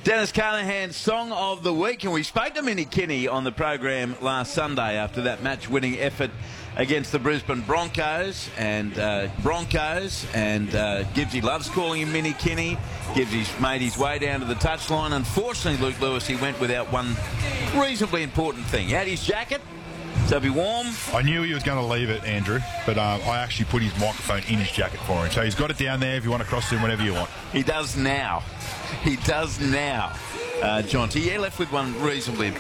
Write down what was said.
Dennis Carnahan's Song of the Week, and we spoke to Minnie Kinney on the program last Sunday after that match-winning effort against the Brisbane Broncos. And Gibbsy loves calling him Minnie Kinney. Gibbsy's made his way down to the touchline. Unfortunately, Luke Lewis, he went without one reasonably important thing. He had his jacket, so be warm. I knew he was going to leave it, Andrew, but I actually put his microphone in his jacket for him. So he's got it down there if you want to cross to him whenever you want. He does now. He does now. Jonty, left with one reasonably